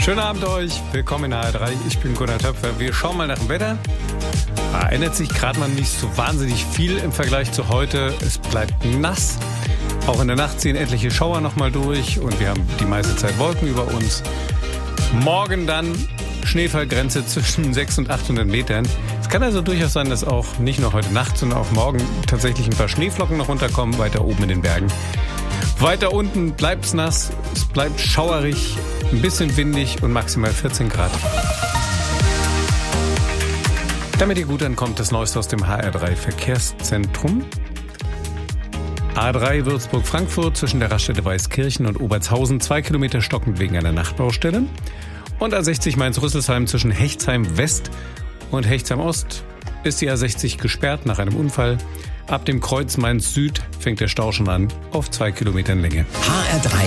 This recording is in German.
Schönen Abend euch, willkommen in HR3, ich bin Gunnar Töpfer. Wir schauen mal nach dem Wetter. Ändert sich gerade mal nicht so wahnsinnig viel im Vergleich zu heute. Es bleibt nass. Auch in der Nacht ziehen etliche Schauer nochmal durch und wir haben die meiste Zeit Wolken über uns. Morgen dann Schneefallgrenze zwischen 600 und 800 Metern. Es kann also durchaus sein, dass auch nicht nur heute Nacht, sondern auch morgen tatsächlich ein paar Schneeflocken noch runterkommen, weiter oben in den Bergen. Weiter unten bleibt es nass, es bleibt schauerig, ein bisschen windig und maximal 14 Grad. Damit ihr gut ankommt, das Neueste aus dem HR3 Verkehrszentrum. A3 Würzburg-Frankfurt zwischen der Raststätte Weißkirchen und Obertshausen 2 Kilometer stockend wegen einer Nachtbaustelle. Und A60 Mainz-Rüsselsheim zwischen Hechtsheim West und Hechtsheim Ost ist die A60 gesperrt nach einem Unfall. Ab dem Kreuz Mainz Süd fängt der Stau schon an auf 2 Kilometern Länge. HR3